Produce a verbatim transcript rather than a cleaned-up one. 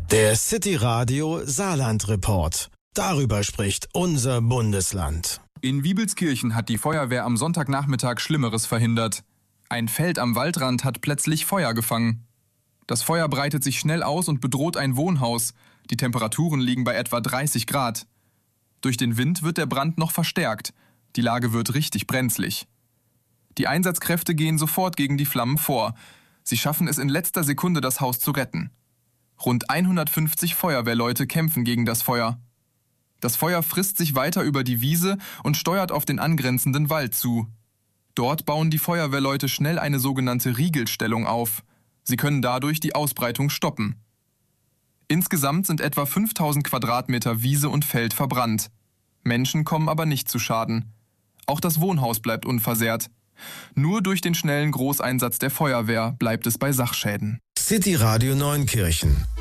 Der City Radio Saarland Report. Darüber spricht unser Bundesland. In Wiebelskirchen hat die Feuerwehr am Sonntagnachmittag Schlimmeres verhindert. Ein Feld am Waldrand hat plötzlich Feuer gefangen. Das Feuer breitet sich schnell aus und bedroht ein Wohnhaus. Die Temperaturen liegen bei etwa dreißig Grad. Durch den Wind wird der Brand noch verstärkt. Die Lage wird richtig brenzlig. Die Einsatzkräfte gehen sofort gegen die Flammen vor. Sie schaffen es in letzter Sekunde, das Haus zu retten. Rund hundertfünfzig Feuerwehrleute kämpfen gegen das Feuer. Das Feuer frisst sich weiter über die Wiese und steuert auf den angrenzenden Wald zu. Dort bauen die Feuerwehrleute schnell eine sogenannte Riegelstellung auf. Sie können dadurch die Ausbreitung stoppen. Insgesamt sind etwa fünftausend Quadratmeter Wiese und Feld verbrannt. Menschen kommen aber nicht zu Schaden. Auch das Wohnhaus bleibt unversehrt. Nur durch den schnellen Großeinsatz der Feuerwehr bleibt es bei Sachschäden. City Radio Neunkirchen